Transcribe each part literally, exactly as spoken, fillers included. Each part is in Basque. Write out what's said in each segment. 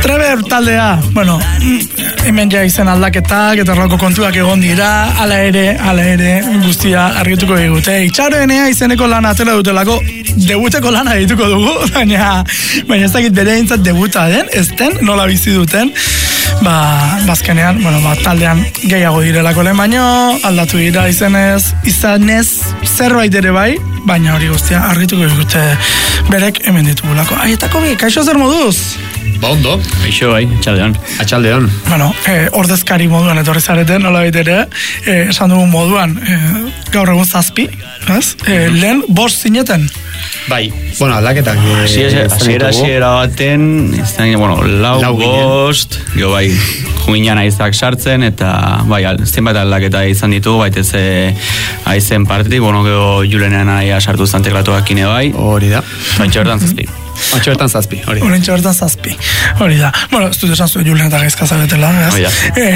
Treber taldea, bueno, hemen ja izen aldaketak eta horrelako kontuak egon dira, hala ere, hala ere, guztia argituko digute. Itxaroenea izeneko lana atera dutelako, debuteko lana dituko dugu, baina, baina ez dakit bere eintzat debuta den, ez den, nola bizi duten, ba, bazkenean, bueno, ba, taldean gehiago direlako lehen, baino aldatu dira izenez, izanez, zerbait ere bai, baina hori guztia argituko digute berek hemen ditugulako. Aietako bi, kaixo zer moduz? Ba ondo. Eixo bai, atxaldeon. Atxaldeon. Bueno, eh, ordezkari moduan etorri zareten, nola baitere, eh, esan dugun moduan, eh, gaur egun zazpi, ez? Eh, lehen bost zineten. Bai, bueno, aldaketak. Hasiera hasiera baten, izan, bueno, lau, lau bost, jo bai, juinan aizak sartzen, eta bai, zenbait aldaketa izan ditugu, baitez aizen partetik, bueno, gero Julenean aia sartu zan teklatuak ine bai. Hori da. Baintxe bertan zazpi. Baintxe bertan zazpi, hori da. Baintxe bertan zazpi, hori da. Bueno, ez dut esan zuen Julen eta gaizka zabetela, ez?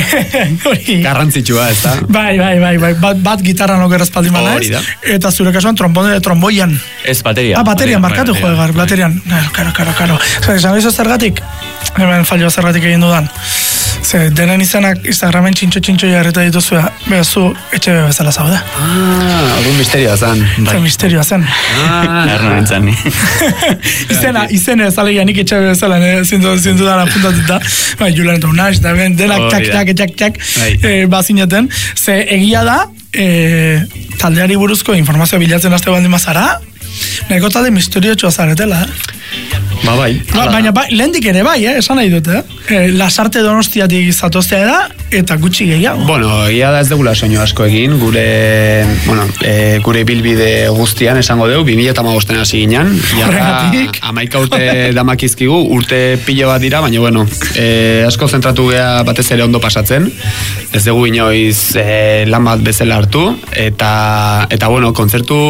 Hori da. Garrantzitsua, ez da? Bai, bai, bai, bai, bat, bat gitarra nokera espaldi mana, ez? Hori da. Eta zure kasuan trombone, tromboian. Ez, bateria. Ah, baterian, markatu jo, egar, baterian. Karo, karo, karo. Esan gizu zergatik? Hemen fallo zergatik egin dudan. Ze, denen izanak Instagramen txintxo-txintxo jarreta dituzua, beha zu etxe bezala zaude. Ah, hori misterioa zen. Zer misterioa zen. Ah, erno nintzen ni. Izena, izena ez alegia nik etxe bezala, zintu, zintu dara puntatuta. Bai, Julen eta Unax, da ben, denak txak, txak, txak, txak, bazineten. Ze, egia da, taldeari buruzko informazioa bilatzen aste baldin mazara, nahiko talde misteriotxoa zaretela, eh? Ba, bai. Ba, baina ba, lehendik ere bai, eh? Esan nahi dute, eh? Lasarte Donostiatik zatoztea da, eta gutxi gehiago. Bueno, egia da ez degula soinu asko egin, gure, bueno, e, gure bilbide guztian esango dugu, bi mila hamabosten hasi ginen, Horregatik. Amaika urte damakizkigu, urte pilo bat dira, baina, bueno, e, asko zentratu gea batez ere ondo pasatzen, ez dugu inoiz e, lan bat bezala hartu, eta, eta bueno, kontzertu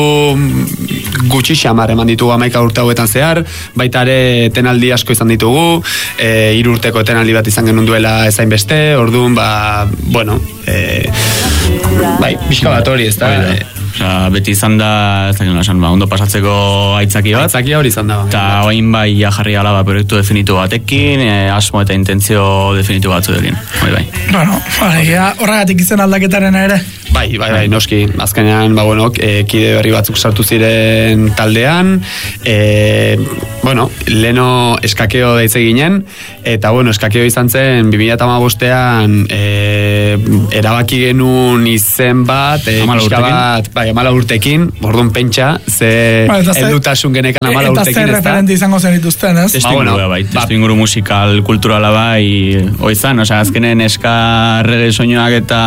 gutxi xamar eman ditugu amaika urte hauetan zehar, baita ere tenaldi asko izan ditugu, e, hiru urteko tenaldi bat izan genuen duela ezain beste, orduan, ba, bueno, e, bai, bizka bat hori, ez da? Osa, beti izan da, ez dakit nola esan, ba, ondo pasatzeko aitzaki bat. Aitzaki hori izan da. Eta oin bai ja jarri gala ba, proiektu definitu batekin, e, asmo eta intentzio definitu batzu dekin. Hori bai. Bueno, alegia, horregatik izen aldaketaren ere. Bai, bai, bai, noski. Azkenean, ba, bueno, e, kide berri batzuk sartu ziren taldean, e, bueno, leno eskakeo deitze ginen, eta, bueno, eskakeo izan zen, bi mila hamabostean e, erabaki genuen izen bat, e, pixka bat, bai, amala urtekin, orduan pentsa, ze ba, heldutasun genekan amala urtekin, ez da? Eta zer referente izango zen dituzten, ez? Testu inguru, bai, testu inguru musikal, kulturala bai, oizan, osea, azkenen eskarrege soinuak eta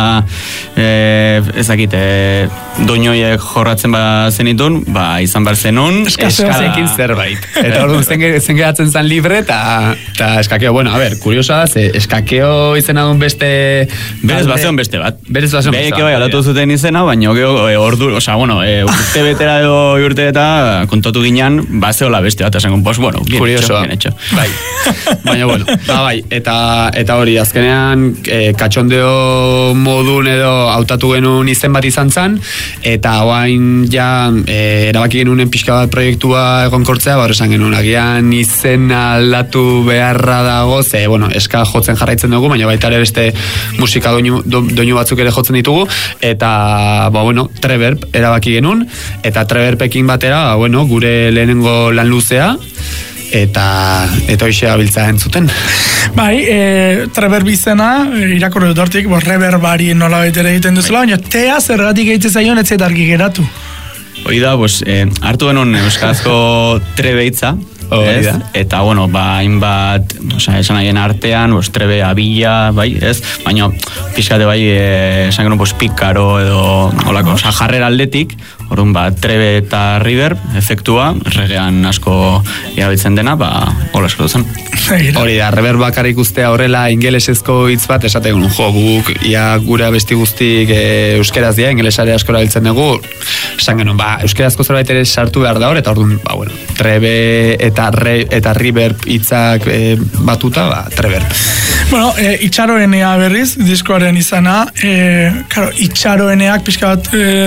e, ez dakit, e, doinoiek jorratzen ba zenitun, ba, izan behar zenun, eskazekin zerbait. Eta orduan zen, zen geratzen zen libre, eta eskakeo, bueno, a ber, kuriosa da, ze eskakeo izena duen beste... Berez bazeon beste bat. Berez bazeon beste bat. Beheke bai, aldatu zuten izena, baina geho, e, ordu, osea, bueno, e, urte betera edo urte eta kontatu ginean, bazeola beste bat, esan pues, bueno, bien kurioso, hecho, bien hecho. Bai, baina, bueno, ba, bai, eta, eta hori, azkenean, e, katxondeo modun edo hautatu genuen izen bat izan zen, eta oain ja e, erabaki genuen pixka bat proiektua egonkortzea, ba, esan genuen agian izen aldatu beharra dago, ze, bueno, eska jotzen jarraitzen dugu, baina baita ere beste musika doinu, do, doinu batzuk ere jotzen ditugu, eta, ba, bueno, Treverb erabaki genuen, eta Treverbekin batera, ba, bueno, gure lehenengo lan luzea, eta eta hoxe abiltza entzuten. Bai, e, Treverb izena, e, irakorri dut hortik, bo, reverbari nola baitere egiten duzula, baina tea zergatik egiten zaion ez zetarki geratu. Hoi da, pues, eh, hartu genuen euskarazko trebeitza, ez? Eta, bueno, ba, hainbat, osea, esan nahien artean, pues, trebe abila, bai, ez? Baina, pixkate bai, eh, esan genuen, pues, pikaro edo, olako, osea, jarrera aldetik, orduan, ba, trebe eta reverb, efektua, regean asko erabiltzen dena, ba, hola esko duzen. Hori da, reverb bakarrik ustea horrela ingelesezko hitz bat, esaten genuen, jo, guk, ia gure abesti guztik e, euskeraz dira, ingelesare asko erabiltzen dugu, esan genuen, ba, euskerazko zerbait ere sartu behar da hor, eta orduan, ba, bueno, trebe eta re, eta reverb hitzak e, batuta, ba, treverb. Bueno, e, itxaroenea berriz, diskoaren izana, e, karo, itxaroeneak pixka bat e,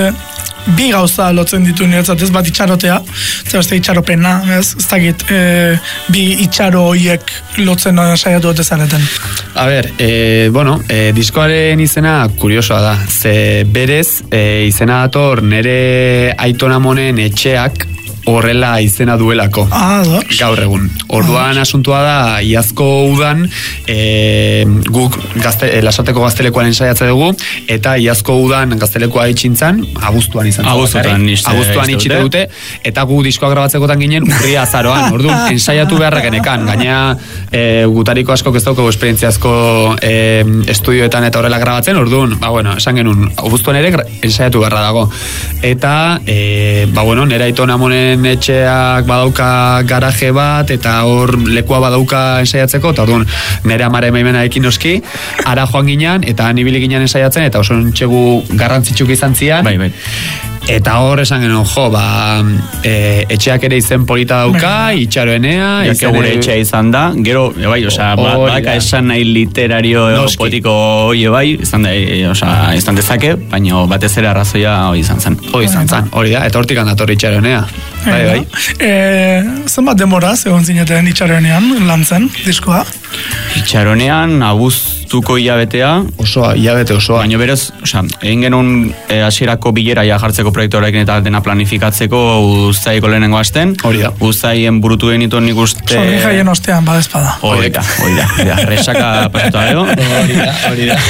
bi gauza lotzen ditu niretzat, ez bat itxarotea, ez beste itxaropena, ez, ez dakit, e, bi itxaro horiek lotzen saiatu dute zareten. A ber, e, bueno, e, diskoaren izena kuriosoa da, ze berez e, izena dator nere aitonamonen etxeak horrela izena duelako. Ah, dos. Gaur egun. Orduan asuntua da, iazko udan, e, guk gazte, e, lasateko gaztelekoan ensaiatze dugu, eta iazko udan gaztelekoa itxintzan, abuztuan izan. Abuztuan itxite. Abuztuan itxite dute, eta gu diskoa grabatzekotan ginen urria azaroan. Orduan, ensaiatu beharrak enekan. Gaina, e, gutariko asko ez daukagu esperientziazko e, estudioetan eta horrela grabatzen, orduan, ba bueno, esan genuen, abuztuan ere ensaiatu beharra dago. Eta, e, ba bueno, nera aitona monen etxeak badauka garaje bat eta hor lekua badauka ensaiatzeko, eta orduan nire amare maimena ekin noski, ara joan ginean eta nibili ginean ensaiatzen eta oso entxegu garrantzitsuk izan zian. Bai, bai. Eta hor esan genuen, jo, ba, e, etxeak ere izen polita dauka, itxaroenea, Jake gure etxea izan da, gero, e, bai, osea, baka esan nahi literario poetiko hori bai, izan da, e, osea, izan dezake, baina batez ere arrazoia hori izan zen. Hori izan zen, hori da, eta hortik handator itxaroenea. Bai, bai. E, zenbat demoraz egon zineten itxaroenean lan zen, diskoa? Itxaronean, abuztuko hilabetea. Osoa, hilabete osoa. Baina berez, osea, egin genuen e, hasierako bilera ja jartzeko proiektorekin eta dena planifikatzeko uztaiko lehenengo asten. Hori da. Uztaien burutu genituen nik uste... Zorri jaien ostean, badezpada. Hori da, hori da, hori da. Resaka pasatu gero. Hori da, hori da.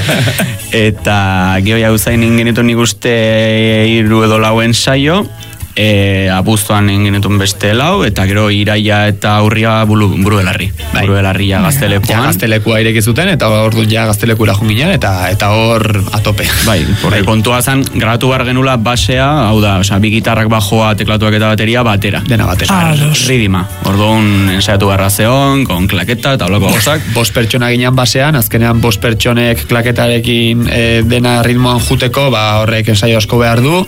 Eta gero ja uzain genituen nik uste hiru edo lau ensaio. E, abuztuan genetun beste lau, eta gero iraia eta aurria buru, buru belarri. Bai. Buru belarri ja gaztelekoan. Ja gaztelekua ireki zuten, eta orduan ja gaztelekura junginen, eta eta hor atope. Bai, porque bai. Kontua zen, grabatu behar genula basea, hau da, osea, bi gitarrak bajoa, teklatuak eta bateria, batera. Dena batera. Ah, ridima. Orduan ensaiatu beharra zeon, kon klaketa, eta holako gozak. Bost pertsona ginean basean, azkenean bost pertsonek klaketarekin e, dena ritmoan juteko, ba horrek ensaio asko behar du,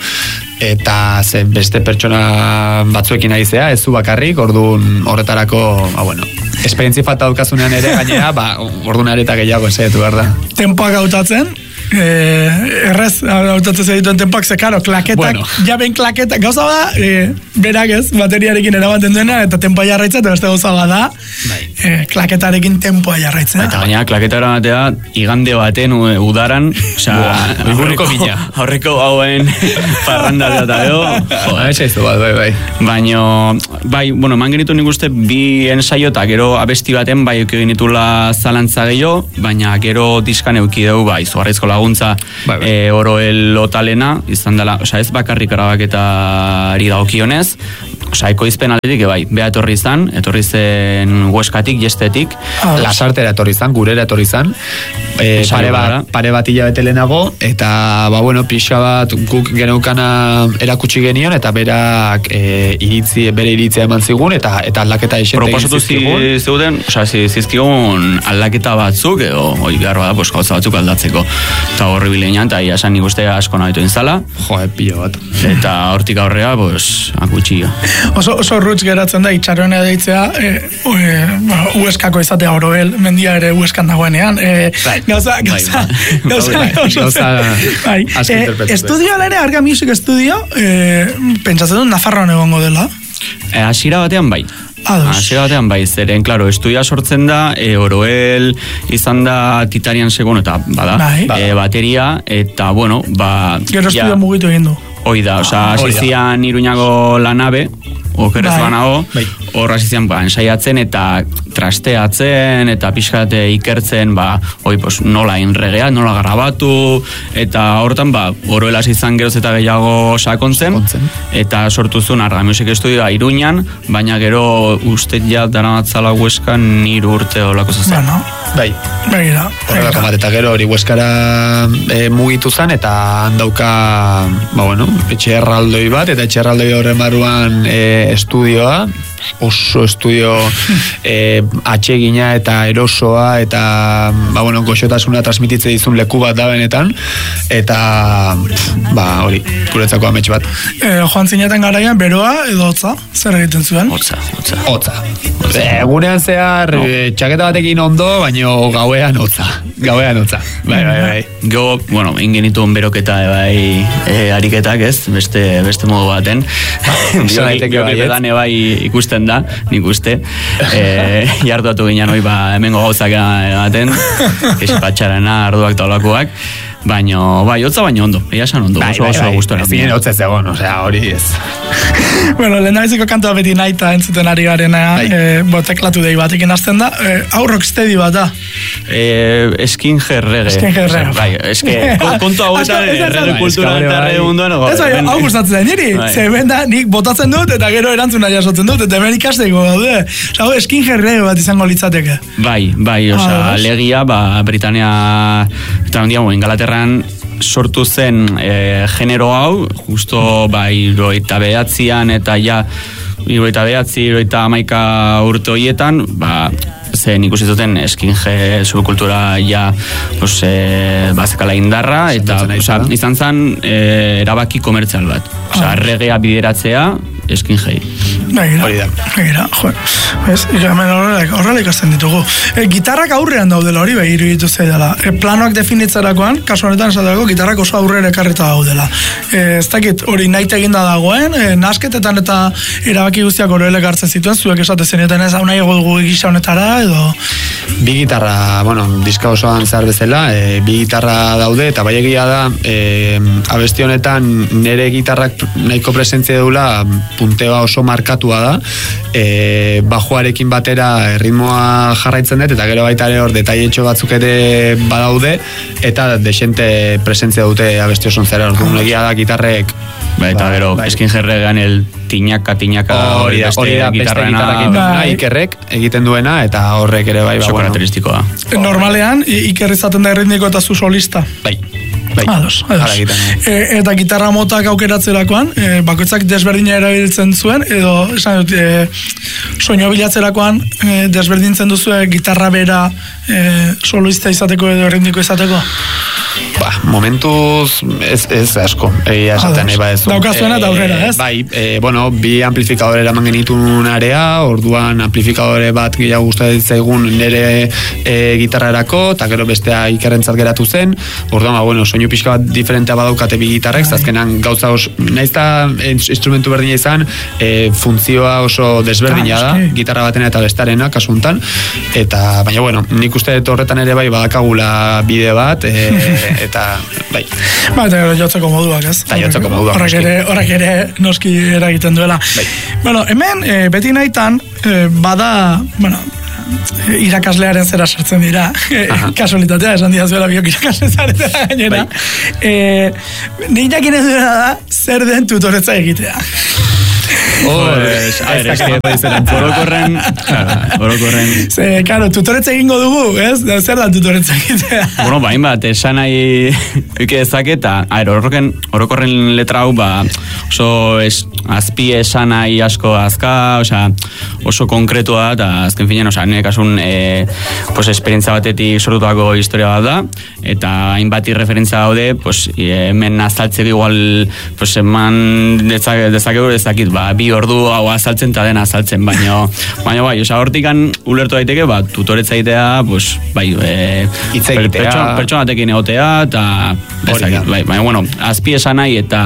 eta ze beste pertsona batzuekin aizea, ez zu bakarrik, orduan horretarako, ba bueno, esperientzi falta daukazunean ere gainera, ba orduan areta gehiago ensaiatu behar da. Tempoak hautatzen, eh, errez hautatzen zedituen tempoak, ze karo, klaketak, Bueno. ja ben klaketak, gauza da, eh, berak ez, bateriarekin erabaten duena, eta tempoa jarraitzea, eta beste gauza da, eh, klaketarekin tempoa jarraitzea. Eta gaina klaketara batea, igande baten u- udaran, osea, Buruko mina. aurreko hauen parranda eta gero, Joa, etxaizu bat, bai, bai. baino, bai, bueno, eman genitu nik uste bi ensaio eta gero abesti baten bai euki genitula zalantza gehiago, baina gero diskan euki dugu, bai, zugarrizko laguntza Bai, bai. e, oro el otalena, izan dela, osea, ez bakarrik grabaketari dagokionez, osea, ekoizpen aldetik, bai, bea etorri izan, etorri zen Hueskatik, Jestetik, Ah, Lasartera etorri zan, gurera etorri zan, e, Ensaio pare, gara. bat, pare bat hilabete lehenago, eta, ba, bueno, pixa bat guk geneukana erakutsi genion, eta berak e, iritzi, bere iritzia eman zigun, eta eta aldaketa esente egin proposatu zizkigun. zi- zeuden, osea, zi- zizkigun aldaketa batzuk, edo, oi, behar bada, pues, gauza batzuk aldatzeko. Eta horri bilenean, eta ia esan nik uste asko nahitu inzala, Jo, pilo bat. eta hortik aurrea, pues, akutxio. Oso, oso rutz geratzen da, itxaroenea deitzea, e, e, ba, Hueskako izatea Oroel, mendia ere Hueskan dagoenean. E, gauza, gauza, bai. gauza, Bai, oso gauza bai. asko E, interpretatzen. estudioa ere, Arga Music Studio, e, pentsatzen dut Nafarroan egongo dela. E, hasiera batean bai. Ados. Hasiera batean bai, zeren, klaro, estudia sortzen da, e, Oroel izan da Titanian segun, eta bada, Bai. e, bateria, eta, bueno, ba... Gero ja, estudio mugitu egin du. Hoi da, osea, hori da. hasizian Iruñago lanabe, okerez Bai. banago, Bai. hor hasizian ba, ensaiatzen eta trasteatzen eta pixkat ikertzen, ba, oi, pues, nola inregea, nola grabatu, eta hortan, ba, Oroel hasi izan geroz eta gehiago sakontzen, Sakontzen. eta sortu zuen Arga Music Studioa Iruñan, baina gero uste ja daramatzala Hueskan hiru urte olako zuzen. Bueno, Bai. begira. Horrelako begira. bat, eta gero hori Hueskara e, mugitu zan, eta handauka, ba bueno, etxe erraldoi bat, eta etxe erraldoi horren barruan e, estudioa, oso estudio e, atsegina eta erosoa eta ba, bueno, goxotasuna transmititze dizun leku bat da benetan eta ba, hori, guretzako amets bat. E, joan zineten garaian, beroa edo hotza? Zer egiten zuen? Hotza, hotza. Hotza. Egunean zehar, no. e, txaketa batekin ondo, baino gauean hotza. Gauean hotza. Bai, bai, bai. Go, bueno, ingenituen beroketa bai e, ariketak, ez? Beste, beste modu baten. Bioketetan bai ikusten da, nik uste. E, jartuatu ginen hoi, ba, hemengo gauzak ematen, espatxarena, arduak taulakoak. Baino, bai, hotza baino ondo, egia esan ondo, oso oso gustora. Ez ginen hotza ez egon, osea, hori ez. Bueno, lehen da biziko kantua beti naita entzuten ari garena, e, boteklatu dei batekin hasten da, e, hau rocksteady bat da. E, Skinhead reggae. Skinhead reggae. Bai, eske, kontu hau eta reggae kultura eta reggae munduan. Ez bai, hau gustatzen da niri, ze hemen da, nik botatzen dut eta gero erantzuna jasotzen dut, eta hemen ikasteko gaude. Osa, hau Skinhead reggae bat izango litzateke. Bai, bai, osa, legia, ba, Britania, eta digamos, Ingalaterra sortu zen e, genero hau, justo ba, iroita behatzian eta ja iroita behatzi, iroita amaika urte horietan, ba, zen ikusi zuten skinhead subkultura ja pues, e, bazekala indarra eta oza, izan zen e, erabaki komertzial bat. Osa, reggaea bideratzea skinhead. Begira, begira, jo, ez, horrela ikasten ditugu. E, gitarrak aurrean daudela hori, behiru ditu zaidala. E, planoak definitzerakoan, kasu honetan esateko, gitarrak oso aurrera ekarrita daudela. E, ez dakit, hori nahi eginda dagoen, e, nasketetan eta erabaki guztiak horrela ekartzen zituen, zuek esate zeneten ez, hau nahi dugu gisa honetara, edo... Bi gitarra, bueno, diska osoan zehar bezala, e, bi gitarra daude, eta bai egia da, e, abesti honetan nire gitarrak nahiko presentzia dula, punteoa oso markatua da, e, bajoarekin batera ritmoa jarraitzen dut, eta gero baita ere hor detailetxo batzuk ere badaude, eta desente presentzia dute abesti oson zera, orduan egia da gitarrek. Ba, eta gero, bai. Skinhead reggaean el tiñaka, tiñaka, hori da, hori da, beste gitarrak Ikerrek egiten duena, eta horrek ere bai, oso karakteristikoa. Normalean, Iker izaten da erritmiko eta zu solista. Bai. Bai. Ados, ados. E, eta gitarra motak aukeratzerakoan, e, bakoitzak desberdina erabiltzen zuen, edo esan dut, e, soinu bilatzerakoan e, desberdintzen duzu gitarra bera e, soloista izateko edo erritmiko izateko? Ba, momentuz ez, ez asko, egia esaten nahi ba ez. Daukazuena eta aurrera, ez? Bai, e, bueno, bi amplifikadore eraman genitun area, orduan amplifikadore bat gehiago gustatzen zaigun nire e, gitarrarako, eta gero bestea Ikerrentzat geratu zen, orduan, ba, bueno, soinu pixka bat diferentea badaukate bi gitarrek, azkenan gauza os, naizta instrumentu berdina izan, e, funtzioa oso desberdina da, gitarra batena eta bestarena, kasuntan, eta, baina, bueno, nik uste horretan ere bai badakagula bide bat, e, eta bai. Ba, eta gero jotzeko moduak, ez? Eta jotzeko moduak. Horrek ere, horrek ere noski eragiten duela. Bai. Bueno, hemen, e, beti nahitan, e, bada, bueno, irakaslearen zera sartzen dira. Kasualitatea, esan diazuela biok irakasle zaretela gainera. Bai. E, nik jakinen duena da, zer den tutoretza egitea. Oh, es, a ver, es que orokorren, claro, orokorren. Se, claro, tutoretza egingo dugu, ez? Zer da tutoretza egitea? Bueno, bain bat, esan nahi ike ezaketa, a ver, orokorren, orokorren letra hau, ba, oso es, azpi esan nahi asko azka, osea, oso konkretua da, eta azken finean, osea, nire kasun, e, pues, esperientza batetik sortutako historia bat da, eta hainbat irreferentzia daude, pues, hemen azaltzeko igual, pues, eman dezakegu dezakit, ba, bi ordu hau azaltzen eta dena azaltzen, baina baina bai, oza, hortikan ulertu daiteke, ba, tutoretza egitea, pues, bai, e, pertsona, pertsona batekin egotea, eta bezakit, bai, baina, bueno, azpi esan nahi eta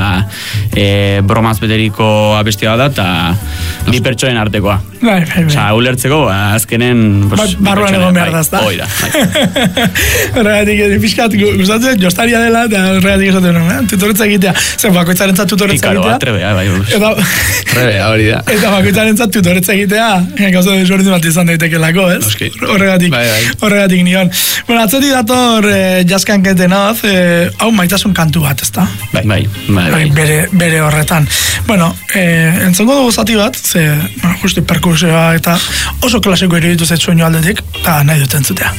e, bromaz beteriko abestia da, eta bi pertsonen artekoa. Bai, bai, bai. Oza, ulertzeko, azkenen, pues, ba, barruan egon behar dazta. Hoi da, bai. Horregatik, pixkat, gustatzen, jostaria dela, eta horregatik esaten, eh? Tutoretza egitea. Zer, bakoitzaren zat tutoretza egitea. Ikaro, trebea, bai, eta, trebea, hori da. Eta bakoitzaren zat tutoretza egitea, gauza desberdin bat izan daitekelako, ez? Noski. Horregatik, bai, bai. horregatik nion. Bueno, atzetik dator eh, jaskanketen hau, eh, hau maitasun kantu bat, ezta? Bai, bai, bai, bai. Bere, bere horretan. Bueno, eh, entzongo dugu zati bat, ze, bueno, justu perkusioa eta oso klasiko iruditu zait soinu aldetik, eta nahi dut entzutea.